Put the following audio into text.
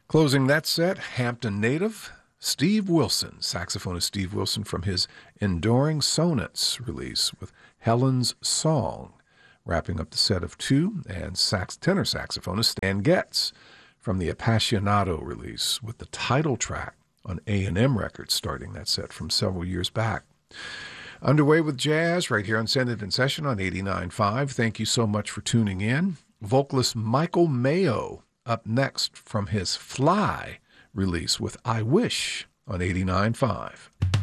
Closing that set, Hampton native Steve Wilson, saxophonist Steve Wilson from his Enduring Sonnets release with Helen's Song. Wrapping up the set of two, and tenor saxophonist Stan Getz from the Appassionato release with the title track on A&M Records, starting that set from several years back. Underway with jazz right here on Send It in Session on 89.5. Thank you so much for tuning in. Vocalist Michael Mayo up next from his Fly release with I Wish on 89.5.